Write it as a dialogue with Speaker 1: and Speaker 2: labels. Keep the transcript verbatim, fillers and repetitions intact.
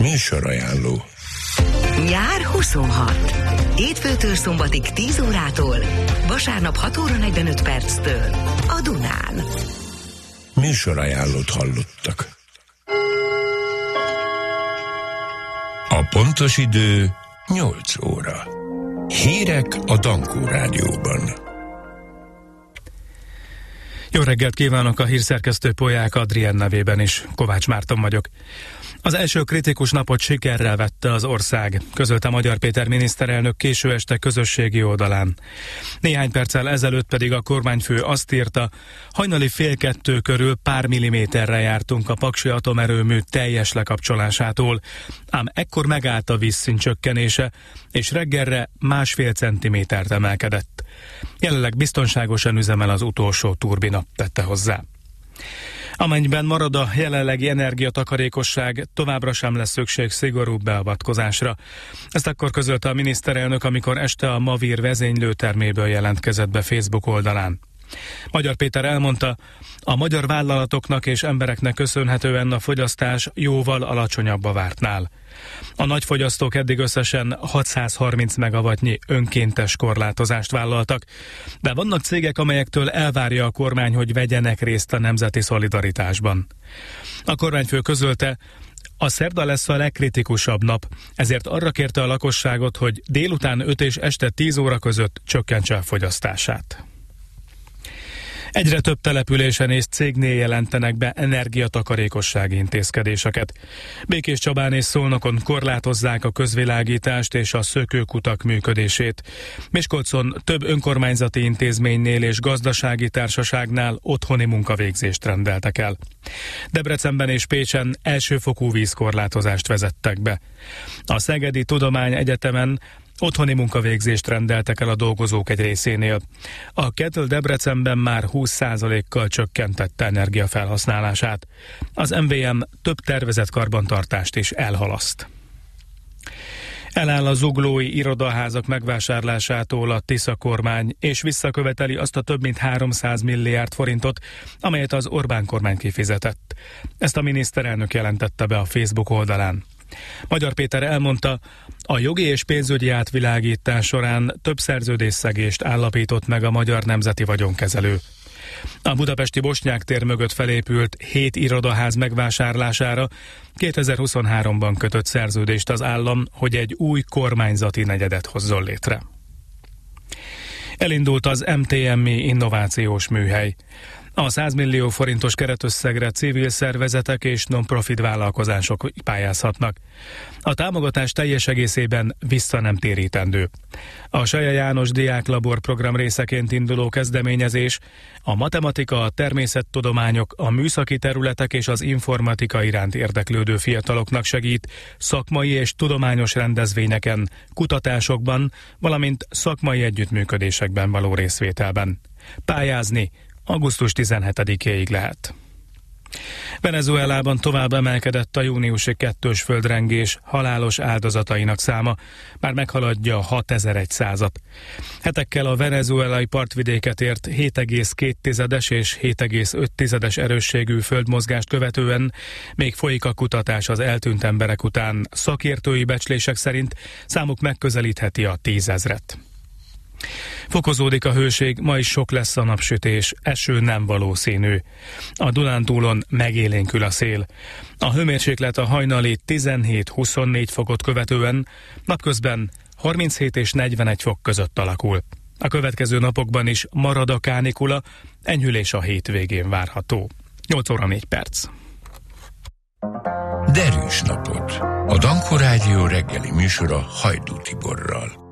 Speaker 1: Műsorajánló.
Speaker 2: Nyár huszonhat. Hétfőtől szombatig tíz órától, vasárnap hat óra negyvenöt perctől a Dunán.
Speaker 1: Műsorajánlót hallottak. A pontos idő nyolc óra. Hírek a Dankó Rádióban.
Speaker 3: Jó reggelt kívánok, a hírszerkesztő Polyák Adrien nevében is. Kovács Márton vagyok. Az első kritikus napot sikerrel vette az ország, közölte Magyar Péter miniszterelnök késő este közösségi oldalán. Néhány perccel ezelőtt pedig a kormányfő azt írta, hajnali fél kettő körül pár milliméterre jártunk a Paksi atomerőmű teljes lekapcsolásától, ám ekkor megállt a vízszint csökkenése, és reggelre másfél centimétert emelkedett. Jelenleg biztonságosan üzemel az utolsó turbina, tette hozzá. Amennyiben marad a jelenlegi energiatakarékosság, továbbra sem lesz szükség szigorúbb beavatkozásra. Ezt akkor közölte a miniszterelnök, amikor este a Mavír vezénylőterméből jelentkezett be Facebook oldalán. Magyar Péter elmondta, a magyar vállalatoknak és embereknek köszönhetően a fogyasztás jóval alacsonyabb a vártnál. A nagyfogyasztók eddig összesen hatszázharminc megawattnyi önkéntes korlátozást vállaltak, de vannak cégek, amelyektől elvárja a kormány, hogy vegyenek részt a nemzeti szolidaritásban. A kormányfő közölte, a szerda lesz a legkritikusabb nap, ezért arra kérte a lakosságot, hogy délután öt és este tíz óra között csökkentse a fogyasztását. Egyre több településen és cégnél jelentenek be energiatakarékossági intézkedéseket. Békéscsabán és Szolnokon korlátozzák a közvilágítást és a szökőkutak működését. Miskolcon több önkormányzati intézménynél és gazdasági társaságnál otthoni munkavégzést rendeltek el. Debrecenben és Pécsen elsőfokú vízkorlátozást vezettek be. A Szegedi Tudományegyetemen otthoni munkavégzést rendeltek el a dolgozók egy részénél. A Kettle Debrecenben már húsz százalékkal csökkentette energiafelhasználását. Az em vé em több tervezett karbantartást is elhalaszt. Eláll a zuglói irodaházak megvásárlásától a Tisza kormány, és visszaköveteli azt a több mint háromszáz milliárd forintot, amelyet az Orbán kormány kifizetett. Ezt a miniszterelnök jelentette be a Facebook oldalán. Magyar Péter elmondta, a jogi és pénzügyi átvilágítás során több szerződésszegést állapított meg a Magyar Nemzeti Vagyonkezelő. A budapesti Bosnyák tér mögött felépült hét irodaház megvásárlására kétezer-huszonháromban kötött szerződést az állam, hogy egy új kormányzati negyedet hozzon létre. Elindult az em té em i innovációs műhely. A száz millió forintos keretösszegre civil szervezetek és non-profit vállalkozások pályázhatnak. A támogatás teljes egészében vissza nem térítendő. A Saja János Diáklabor program részeként induló kezdeményezés a matematika, a természettudományok, a műszaki területek és az informatika iránt érdeklődő fiataloknak segít szakmai és tudományos rendezvényeken, kutatásokban, valamint szakmai együttműködésekben való részvételben. Pályázni augusztus tizenhetedikéig lehet. Venezuelában tovább emelkedett a júniusi kettős földrengés halálos áldozatainak száma, már meghaladja hatezerszázat. Hetekkel a venezuelai partvidéket ért hét egész két tizedes és hét egész öt tizedes erősségű földmozgást követően még folyik a kutatás az eltűnt emberek után, szakértői becslések szerint számuk megközelítheti a tízezret. Fokozódik a hőség, ma is sok lesz a napsütés, eső nem valószínű. A Dunántúlon megélénkül a szél. A hőmérséklet a hajnali tizenhét-huszonnégy fokot követően napközben harminchét és negyvenegy fok között alakul. A következő napokban is marad a kánikula, enyhülés a hétvégén várható. nyolc óra négy perc.
Speaker 1: Derűs napot! A Dankó Rádió reggeli műsora Hajdú Tiborral.